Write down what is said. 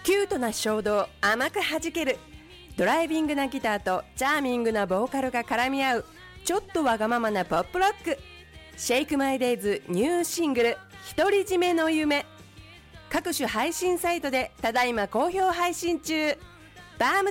キュートな衝動甘く弾ける、ドライビングなギターとチャーミングなボーカルが絡み合うちょっとわがままなポップロック。シェイクマイデイズニューシングル独り占めの夢、各種配信サイトでただいま好評配信中。バーム